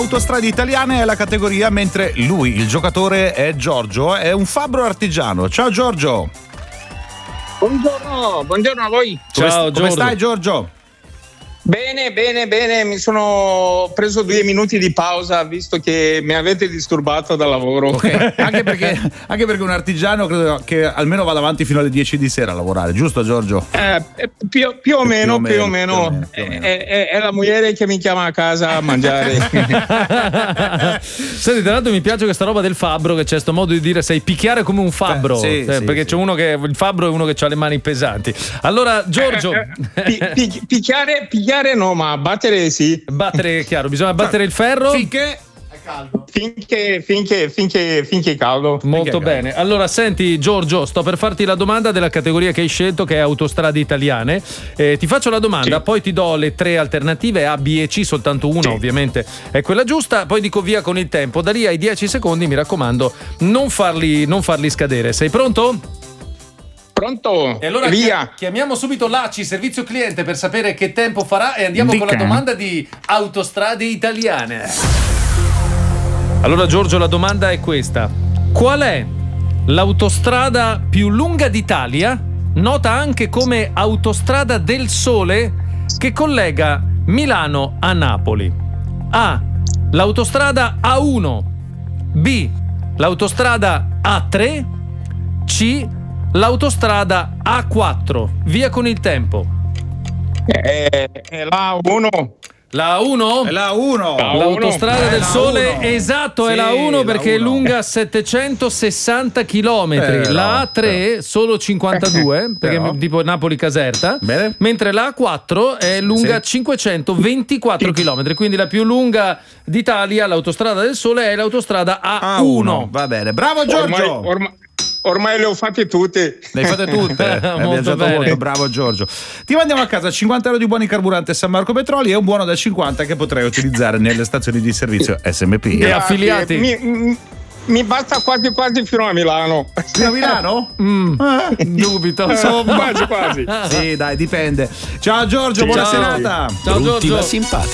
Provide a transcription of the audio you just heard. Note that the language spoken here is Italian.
Autostrade italiane è la categoria, mentre lui, il giocatore, è Giorgio, è un fabbro artigiano. Ciao Giorgio. Buongiorno a voi. Ciao, come stai Giorgio? Bene, mi sono preso 2 minuti di pausa visto che mi avete disturbato dal lavoro. Okay. Anche perché un artigiano credo che almeno vada avanti fino alle 10 di sera a lavorare, giusto Giorgio? Più o meno. È la moglie che mi chiama a casa a mangiare. Senti, tra l'altro mi piace questa roba del fabbro, che c'è sto modo di dire sei picchiare come un fabbro, perché c'è uno che il fabbro è uno che ha le mani pesanti. Allora Giorgio, picchiare no, ma battere sì. Battere è chiaro, bisogna battere il ferro finché è caldo. Finché è caldo. Molto bene. Allora senti Giorgio, sto per farti la domanda della categoria che hai scelto, che è autostrade italiane. Ti faccio la domanda, poi ti do le 3 alternative A, B e C, soltanto una ovviamente è quella giusta, poi dico via con il tempo. Da lì ai 10 secondi mi raccomando non farli scadere. Sei pronto? Pronto? E allora via. Chiamiamo subito l'ACI, servizio cliente, per sapere che tempo farà, e andiamo con la domanda di autostrade italiane. Allora Giorgio, la domanda è questa: qual è l'autostrada più lunga d'Italia, nota anche come autostrada del Sole, che collega Milano a Napoli? A, l'autostrada A1, B, l'autostrada A3, C, l'autostrada A4. Via con il tempo. È la 1. La A1? È la 1. L'autostrada del Sole, 1. Esatto, è la 1 perché è lunga 760 km. La A3 solo 52, perché tipo Napoli-Caserta. Bene. Mentre la A4 è lunga 524 km. Quindi la più lunga d'Italia, l'autostrada del Sole, è l'autostrada A1. Va bene, bravo Giorgio. Ormai le ho fatte tutte. Le hai fatte tutte? Molto bene. Molto bravo Giorgio. Ti mandiamo a casa 50 euro di buoni carburante San Marco Petroli e un buono da 50 che potrai utilizzare nelle stazioni di servizio SMP e affiliati. Mi basta quasi fino a Milano. Fino a Milano? Dubito. Quasi. Sì, dai, dipende. Ciao Giorgio, buona serata. Ciao Giorgio. Simpatica.